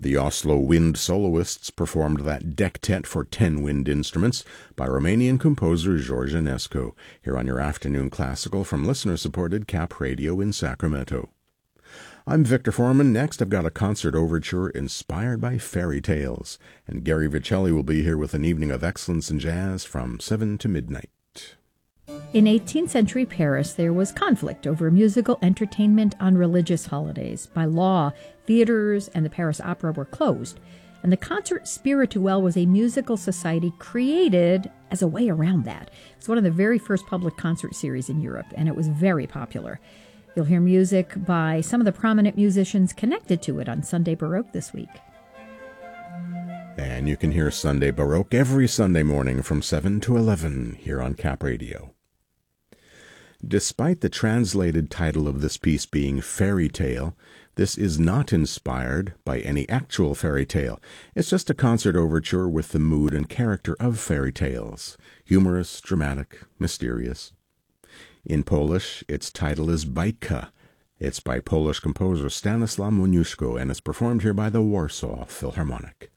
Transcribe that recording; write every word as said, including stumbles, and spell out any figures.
The Oslo Wind Soloists performed that dectet for ten wind instruments by Romanian composer George Enescu, here on your afternoon classical from listener-supported Cap Radio in Sacramento. I'm Victor Foreman. Next, I've got a concert overture inspired by fairy tales, and Gary Vicelli will be here with an evening of excellence in jazz from seven to midnight. In eighteenth century Paris, there was conflict over musical entertainment on religious holidays. By law, theaters and the Paris Opera were closed, and the Concert Spirituel was a musical society created as a way around that. It's one of the very first public concert series in Europe, and it was very popular. You'll hear music by some of the prominent musicians connected to it on Sunday Baroque this week. And you can hear Sunday Baroque every Sunday morning from seven to eleven here on Cap Radio. Despite the translated title of this piece being Fairy Tale, this is not inspired by any actual fairy tale. It's just a concert overture with the mood and character of fairy tales. Humorous, dramatic, mysterious. In Polish, its title is Bajka. It's by Polish composer Stanislaw Moniuszko and is performed here by the Warsaw Philharmonic.